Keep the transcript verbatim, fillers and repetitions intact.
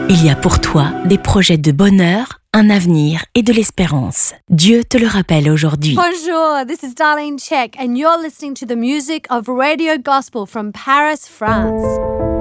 Il y a pour toi des projets de bonheur, un avenir et de l'espérance. Dieu te le rappelle aujourd'hui. Bonjour, this is Darlene Check and you're listening to the music of Radio Gospel from Paris, France.